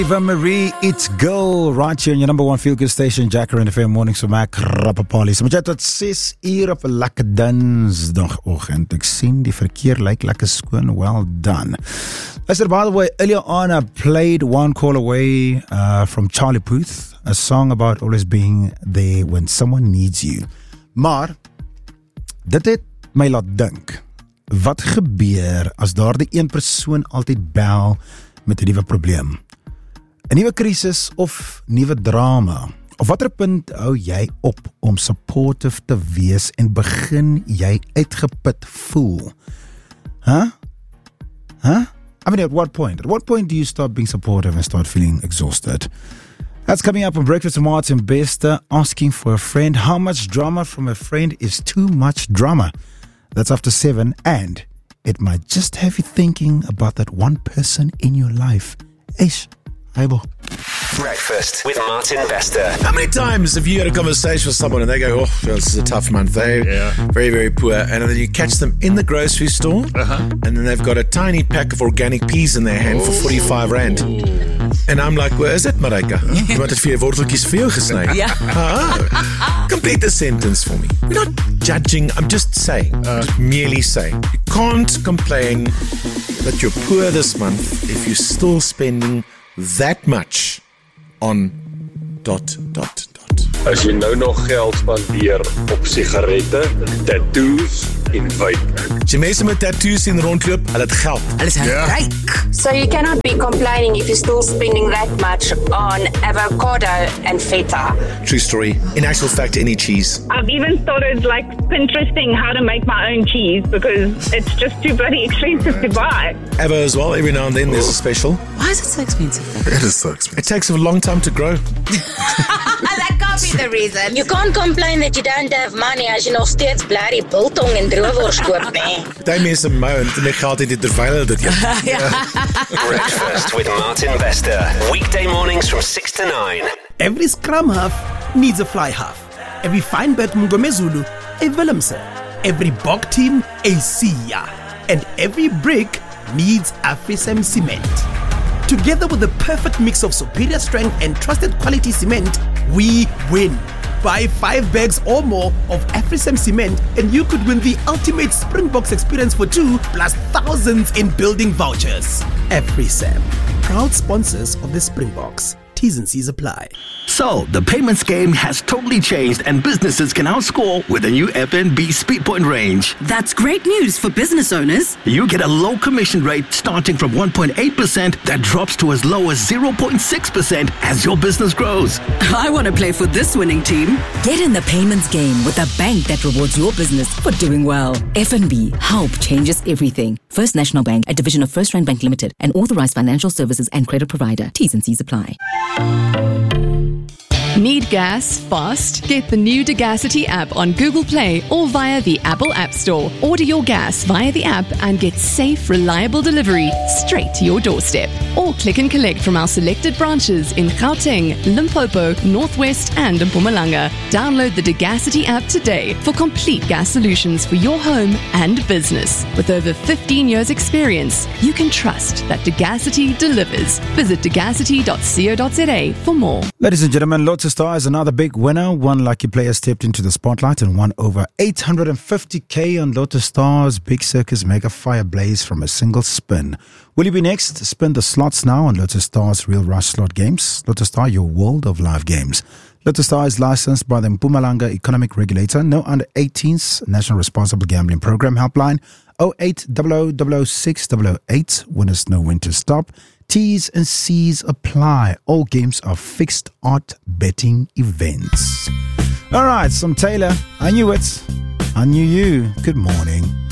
Eva Marie, it's go right here in your number one feel-good station, Jacker in the FM mornings van my Rappapali. So met jy tot 6 uur op 'n lekker dinsdagoggend. Ek sien die verkeer lyk lekker skoon. Well done. Listen, by the way, earlier on I played One Call Away from Charlie Puth, a song about always being there when someone needs you. Maar dit het my laat dink. Wat gebeur as daar die een persoon altyd bel met 'n nuwe probleem? 'n Nuwe krisis of nuwe drama? Of watter punt hou jy op om supportive te wees en begin jy uitgeput voel? Huh? I mean, at what point? At what point do you start being supportive and start feeling exhausted? That's coming up on Breakfast with Martin Bester, asking for a friend. How much drama from a friend is too much drama? That's after 7, and it might just have you thinking about that one person in your life. Eish, aibo. Breakfast with Martin Bester. How many times have you had a conversation with someone and they go, oh, this is a tough month, they're very, very poor, and then you catch them in the grocery store, and then they've got a tiny pack of organic peas in their hand for 45 rand. And I'm like, where is it, Marika? You wanted 4 worteltjies vir jou gesny? Complete the sentence for me. We're not judging, I'm just saying, just merely saying. You can't complain that you're poor this month if you're still spending that much on ... As jy nou nog geld spandeer op sigarette, tattoos en vape. As jy mense met tattoos in rondloop, hulle het geld. Hulle is ryk. So you cannot be complaining if you're still spending that much on avocado and feta. True story. In actual fact, any cheese. I've even started Pinteresting how to make my own cheese because it's just too bloody expensive to buy. Avo as well, every now and then there's a special. Why is it so expensive? It is so expensive. It takes a long time to grow. That can't be the reason. You can't complain that you don't have money as jy nog steeds blerrie biltong en droewors koop, nee. Party mense moan en my geld het terwyl hulle dit Breakfast with Martin Bester. Weekday mornings from 6 to 9. Every scrum half needs a fly half. Every Fynbert Mngomezulu, a Willemse. Every Bok team, a Sia. And every brick needs AfriSam cement. Together with the perfect mix of superior strength and trusted quality cement, we win. Buy 5 bags or more of AfriSam cement and you could win the ultimate Springboks experience for 2 plus thousands in building vouchers. AfriSam, proud sponsors of the Springboks. T's and C's apply. So, the payments game has totally changed and businesses can now score with the new FNB Speedpoint range. That's great news for business owners. You get a low commission rate starting from 1.8% that drops to as low as 0.6% as your business grows. I want to play for this winning team. Get in the payments game with a bank that rewards your business for doing well. FNB, help changes everything. First National Bank, a division of First Rand Bank Limited, an authorized financial services and credit provider. T's and C's apply. Need gas fast? Get the new Degacity app on Google Play or via the Apple App Store. Order your gas via the app and get safe, reliable delivery straight to your doorstep. Or click and collect from our selected branches in Gauteng, Limpopo, Northwest and Mpumalanga. Download the Degacity app today for complete gas solutions for your home and business. With over 15 years experience, you can trust that Degacity delivers. Visit degacity.co.za for more. Ladies and gentlemen, Lotus Star is another big winner. One lucky player stepped into the spotlight and won over 850k on Lotus Star's Big Circus Mega Fire Blaze from a single spin. Will you be next? Spin the slots now on Lotus Star's Real Rush slot games. Lotus Star, your world of live games. Lotus Star is licensed by the Mpumalanga Economic Regulator. No under 18s. National Responsible Gambling Program helpline 0800060008. Winners know when to stop. T's and C's apply. All games are fixed odd betting events. All right, some Taylor. I knew it. I knew you. Good morning.